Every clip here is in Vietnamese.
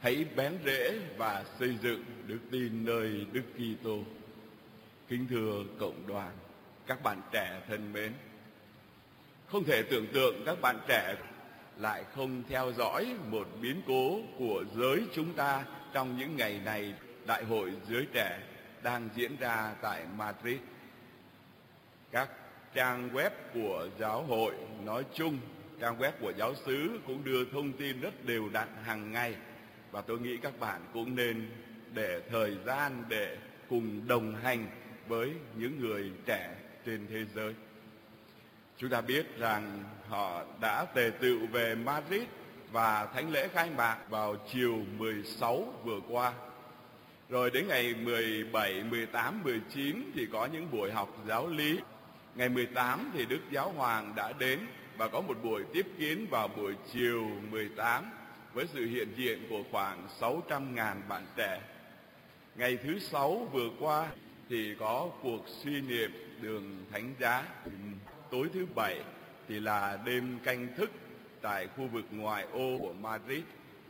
hãy bén rễ và xây dựng đức tin nơi Đức Kitô. Kính thưa cộng đoàn, các bạn trẻ thân mến, không thể tưởng tượng các bạn trẻ lại không theo dõi một biến cố của giới chúng ta trong những ngày này. Đại hội giới trẻ đang diễn ra tại Madrid. Các trang web của giáo hội nói chung, trang web của giáo xứ cũng đưa thông tin rất đều đặn hàng ngày. Và tôi nghĩ các bạn cũng nên để thời gian để cùng đồng hành với những người trẻ trên thế giới. Chúng ta biết rằng họ đã tề tựu về Madrid và thánh lễ khai mạc vào chiều 16 vừa qua. Rồi đến ngày 17, 18, 19 thì có những buổi học giáo lý. Ngày 18 thì Đức Giáo Hoàng đã đến và có một buổi tiếp kiến vào buổi chiều 18 với sự hiện diện của khoảng 600.000 bạn trẻ. Ngày thứ Sáu vừa qua thì có cuộc suy niệm đường Thánh Giá. Tối thứ Bảy thì là đêm canh thức tại khu vực ngoại ô của Madrid.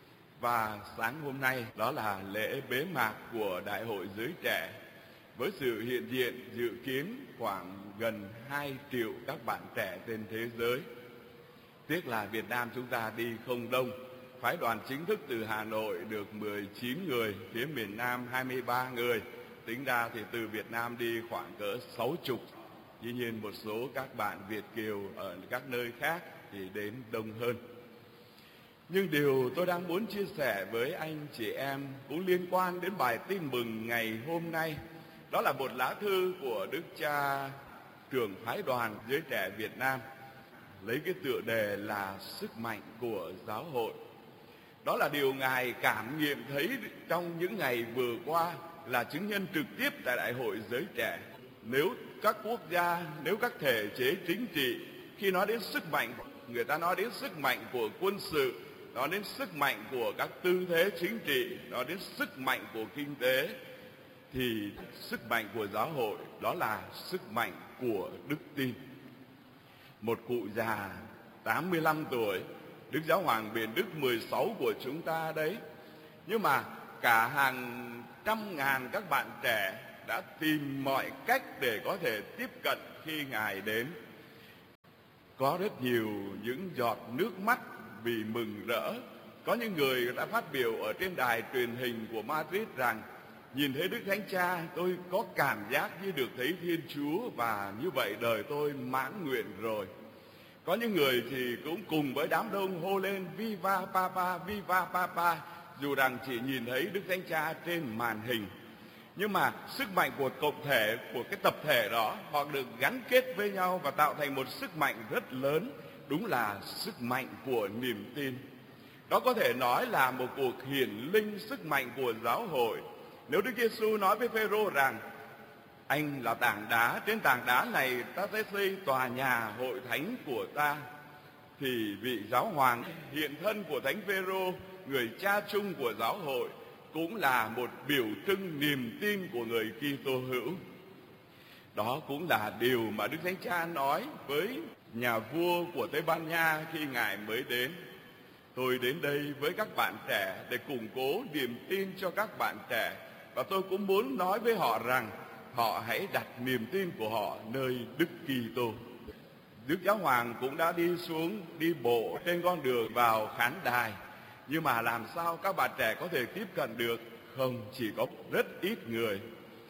Và sáng hôm nay đó là lễ bế mạc của Đại hội giới trẻ với sự hiện diện dự kiến khoảng gần 2 triệu các bạn trẻ trên thế giới. Tiếc là Việt Nam chúng ta đi không đông. Phái đoàn chính thức từ Hà Nội được 19 người, phía miền Nam 23 người. Tính ra thì từ Việt Nam đi khoảng cỡ 60. Dĩ nhiên một số các bạn Việt kiều ở các nơi khác thì đến đông hơn. Nhưng điều tôi đang muốn chia sẻ với anh chị em cũng liên quan đến bài tin mừng ngày hôm nay. Đó là một lá thư của Đức Cha trưởng phái đoàn giới trẻ Việt Nam, lấy cái tựa đề là sức mạnh của giáo hội. Đó là điều Ngài cảm nghiệm thấy trong những ngày vừa qua, là chứng nhân trực tiếp tại Đại hội giới trẻ. Nếu các quốc gia, nếu các thể chế chính trị khi nói đến sức mạnh, người ta nói đến sức mạnh của quân sự, nói đến sức mạnh của các tư thế chính trị, nói đến sức mạnh của kinh tế, thì sức mạnh của giáo hội đó là sức mạnh của đức tin. Một cụ già 85 tuổi, Đức Giáo Hoàng Biển Đức 16 của chúng ta đấy, nhưng mà cả hàng trăm ngàn các bạn trẻ đã tìm mọi cách để có thể tiếp cận khi Ngài đến. Có rất nhiều những giọt nước mắt vì mừng rỡ. Có những người đã phát biểu ở trên đài truyền hình của Madrid rằng nhìn thấy Đức Thánh Cha, tôi có cảm giác như được thấy Thiên Chúa, và như vậy đời tôi mãn nguyện rồi. Có những người thì cũng cùng với đám đông hô lên Viva Papa, Viva Papa, dù rằng chỉ nhìn thấy Đức Thánh Cha trên màn hình. Nhưng mà sức mạnh của cộng thể, của cái tập thể đó, họ được gắn kết với nhau và tạo thành một sức mạnh rất lớn. Đúng là sức mạnh của niềm tin. Đó có thể nói là một cuộc hiển linh sức mạnh của giáo hội. Nếu Đức Giêsu nói với Phêrô rằng anh là tảng đá, trên tảng đá này ta sẽ xây tòa nhà hội thánh của ta, thì vị giáo hoàng hiện thân của Thánh Phêrô, người cha chung của giáo hội, cũng là một biểu trưng niềm tin của người Kitô hữu. Đó cũng là điều mà Đức Thánh Cha nói với nhà vua của Tây Ban Nha khi Ngài mới đến. Tôi đến đây với các bạn trẻ để củng cố niềm tin cho các bạn trẻ, và tôi cũng muốn nói với họ rằng họ hãy đặt niềm tin của họ nơi Đức Kitô. Đức Giáo Hoàng cũng đã đi xuống, đi bộ trên con đường vào khán đài. Nhưng mà làm sao các bạn trẻ có thể tiếp cận được? Không, chỉ có rất ít người.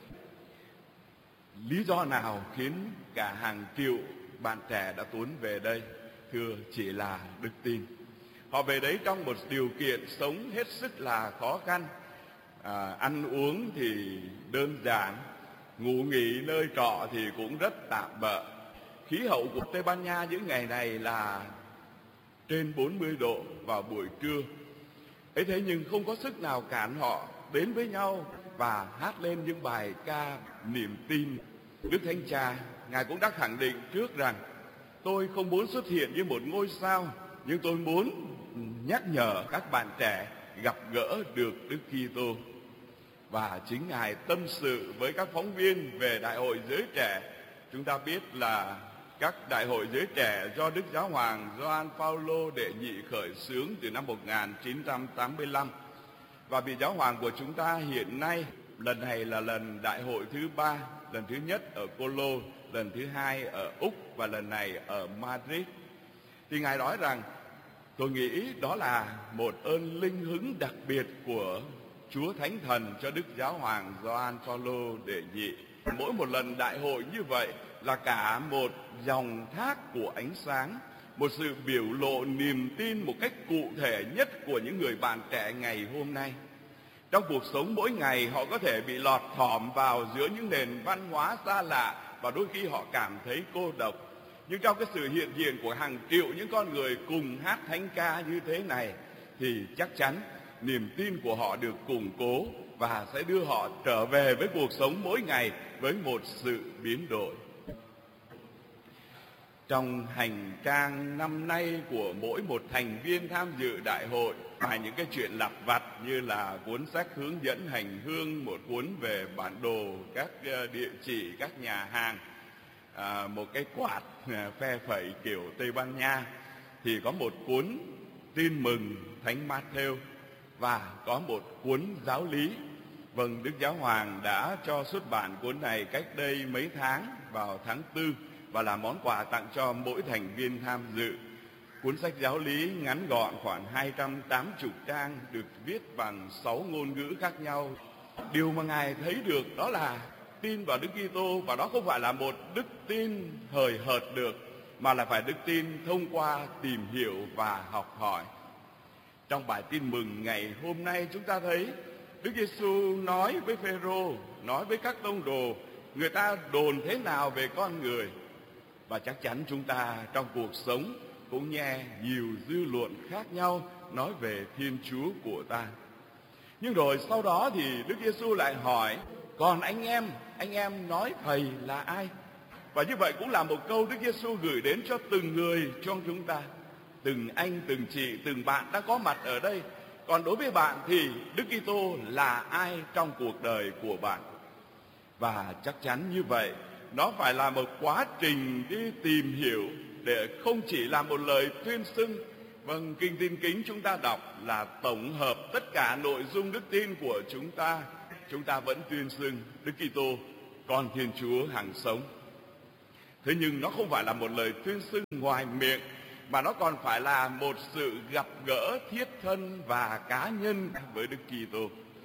Lý do nào khiến cả hàng triệu bạn trẻ đã tuôn về đây? Thưa, chỉ là đức tin. Họ về đấy trong một điều kiện sống hết sức là khó khăn. Ăn uống thì đơn giản, ngủ nghỉ nơi trọ thì cũng rất tạm bợ. Khí hậu của Tây Ban Nha những ngày này là trên 40 độ vào buổi trưa. Ấy thế nhưng không có sức nào cản họ đến với nhau và hát lên những bài ca niềm tin. Đức Thánh Cha, Ngài cũng đã khẳng định trước rằng tôi không muốn xuất hiện như một ngôi sao, nhưng tôi muốn nhắc nhở các bạn trẻ gặp gỡ được Đức Kitô. Và chính Ngài tâm sự với các phóng viên về Đại hội giới trẻ. Chúng ta biết là các đại hội giới trẻ do Đức Giáo Hoàng Gioan Phaolô đệ nhị khởi xướng từ năm 1985. Và vị giáo hoàng của chúng ta hiện nay, lần này là lần đại hội thứ 3, lần thứ nhất ở Colo, lần thứ 2 ở Úc và lần này ở Madrid. Thì Ngài nói rằng, tôi nghĩ đó là một ơn linh hứng đặc biệt của Chúa Thánh Thần cho Đức Giáo hoàng Gioan Phaolô đệ nhị. Mỗi một lần đại hội như vậy là cả một dòng thác của ánh sáng, một sự biểu lộ niềm tin một cách cụ thể nhất của những người bạn trẻ ngày hôm nay. Trong cuộc sống mỗi ngày họ có thể bị lọt thỏm vào giữa những nền văn hóa xa lạ và đôi khi họ cảm thấy cô độc. Nhưng trong cái sự hiện diện của hàng triệu những con người cùng hát thánh ca như thế này thì chắc chắn niềm tin của họ được củng cố và sẽ đưa họ trở về với cuộc sống mỗi ngày với một sự biến đổi. Trong hành trang năm nay của mỗi một thành viên tham dự đại hội, ngoài những cái chuyện lặt vặt như là cuốn sách hướng dẫn hành hương, một cuốn về bản đồ các địa chỉ, các nhà hàng, một cái quạt phe phẩy kiểu Tây Ban Nha, thì có một cuốn tin mừng Thánh Matthew và có một cuốn giáo lý. Vâng, Đức Giáo hoàng đã cho xuất bản cuốn này cách đây mấy tháng, vào tháng 4, và là món quà tặng cho mỗi thành viên tham dự. Cuốn sách giáo lý ngắn gọn khoảng 280 trang, được viết bằng 6 ngôn ngữ khác nhau. Điều mà Ngài thấy được đó là tin vào Đức Kitô, và đó không phải là một đức tin hời hợt được, mà là phải đức tin thông qua tìm hiểu và học hỏi. Trong bài tin mừng ngày hôm nay chúng ta thấy Đức Giêsu nói với Phêrô, nói với các tông đồ, người ta đồn thế nào về con người. Và chắc chắn chúng ta trong cuộc sống cũng nghe nhiều dư luận khác nhau nói về Thiên Chúa của ta. Nhưng rồi sau đó thì Đức Giêsu lại hỏi, còn anh em nói thầy là ai? Và như vậy cũng là một câu Đức Giêsu gửi đến cho từng người trong chúng ta, từng anh, từng chị, từng bạn đã có mặt ở đây. Còn đối với bạn thì Đức Kitô là ai trong cuộc đời của bạn? Và chắc chắn như vậy, nó phải là một quá trình đi tìm hiểu, để không chỉ là một lời tuyên xưng. Vâng, Kinh Tin Kính chúng ta đọc là tổng hợp tất cả nội dung đức tin của chúng ta. Chúng ta vẫn tuyên xưng Đức Kitô, con Thiên Chúa hằng sống. Thế nhưng nó không phải là một lời tuyên xưng ngoài miệng, mà nó còn phải là một sự gặp gỡ thiết thân và cá nhân với Đức Kitô.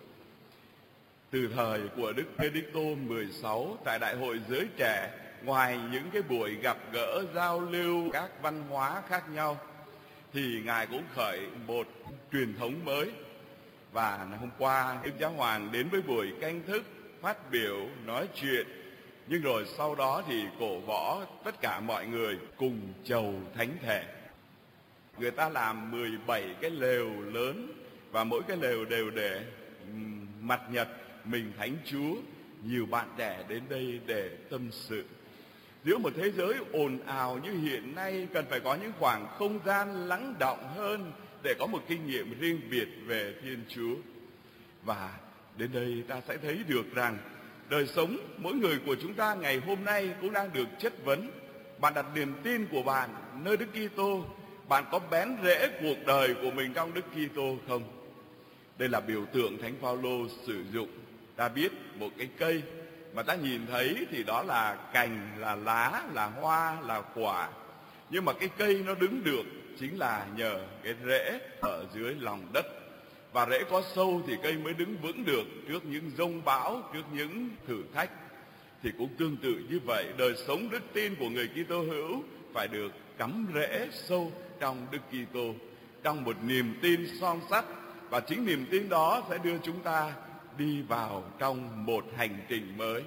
Từ thời của Đức Benedicto 16 tại Đại hội Giới Trẻ, ngoài những cái buổi gặp gỡ giao lưu các văn hóa khác nhau, thì Ngài cũng khởi một truyền thống mới. Và hôm qua Đức Giáo hoàng đến với buổi canh thức, phát biểu, nói chuyện, nhưng rồi sau đó thì cổ võ tất cả mọi người cùng chầu thánh thể. Người ta làm 17 cái lều lớn, và mỗi cái lều đều để mặt nhật mình Thánh Chúa. Nhiều bạn trẻ đến đây để tâm sự. Giữa một thế giới ồn ào như hiện nay, cần phải có những khoảng không gian lắng đọng hơn để có một kinh nghiệm riêng biệt về Thiên Chúa. Và đến đây ta sẽ thấy được rằng đời sống mỗi người của chúng ta ngày hôm nay cũng đang được chất vấn. Bạn đặt niềm tin của bạn nơi Đức Kitô, bạn có bén rễ cuộc đời của mình trong Đức Kitô không? Đây là biểu tượng Thánh Phaolô sử dụng. Ta biết một cái cây mà ta nhìn thấy thì đó là cành, là lá, là hoa, là quả. Nhưng mà cái cây nó đứng được chính là nhờ cái rễ ở dưới lòng đất. Và rễ có sâu thì cây mới đứng vững được trước những giông bão, trước những thử thách. Thì cũng tương tự như vậy, đời sống đức tin của người Kitô hữu phải được cắm rễ sâu trong Đức Kitô, trong một niềm tin son sắt. Và chính niềm tin đó sẽ đưa chúng ta đi vào trong một hành trình mới.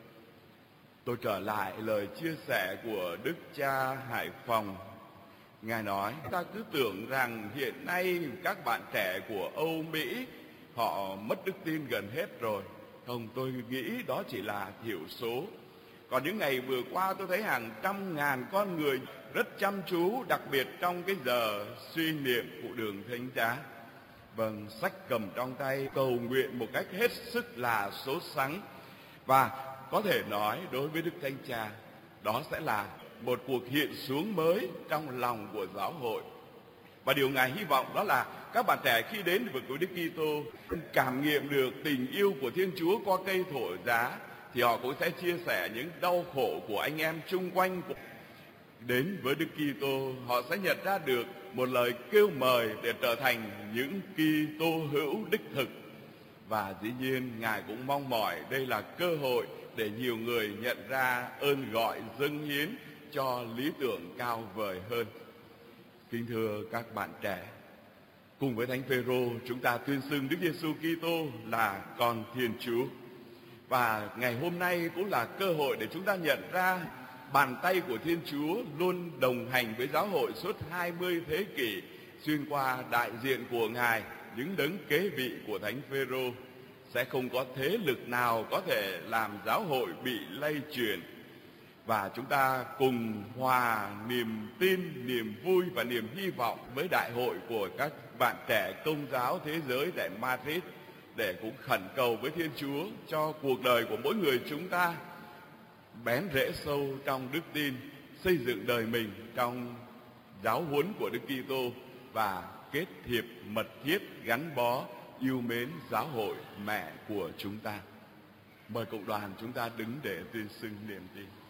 Tôi trở lại lời chia sẻ của Đức cha Hải Phòng. Ngài nói, ta cứ tưởng rằng hiện nay các bạn trẻ của Âu Mỹ họ mất đức tin gần hết rồi. Không, tôi nghĩ đó chỉ là thiểu số. Còn những ngày vừa qua tôi thấy hàng trăm ngàn con người rất chăm chú, đặc biệt trong cái giờ suy niệm của đường thánh giá. Vâng, sách cầm trong tay cầu nguyện một cách hết sức là sốt sắng. Và có thể nói đối với Đức Thánh Cha, đó sẽ là một cuộc hiện xuống mới trong lòng của giáo hội. Và điều Ngài hy vọng đó là các bạn trẻ khi đến với Đức Kitô cảm nghiệm được tình yêu của Thiên Chúa qua cây thổ giá, thì họ cũng sẽ chia sẻ những đau khổ của anh em chung quanh. Đến với Đức Kitô, họ sẽ nhận ra được một lời kêu mời để trở thành những Kitô hữu đích thực. Và dĩ nhiên Ngài cũng mong mỏi đây là cơ hội để nhiều người nhận ra ơn gọi dâng hiến cho lý tưởng cao vời hơn. Kính thưa các bạn trẻ, cùng với Thánh Phêrô chúng ta tuyên xưng Đức Giêsu Kitô là con Thiên Chúa. Và ngày hôm nay cũng là cơ hội để chúng ta nhận ra bàn tay của Thiên Chúa luôn đồng hành với giáo hội suốt 20 thế kỷ, xuyên qua đại diện của Ngài, những đấng kế vị của Thánh Phêrô. Sẽ không có thế lực nào có thể làm giáo hội bị lay chuyển. Và chúng ta cùng hòa niềm tin, niềm vui và niềm hy vọng với đại hội của các bạn trẻ Công giáo thế giới tại Madrid, để cũng khẩn cầu với Thiên Chúa cho cuộc đời của mỗi người chúng ta bén rễ sâu trong đức tin, xây dựng đời mình trong giáo huấn của Đức Kitô và kết hiệp mật thiết gắn bó yêu mến giáo hội mẹ của chúng ta. Mời cộng đoàn chúng ta đứng để tuyên xưng niềm tin.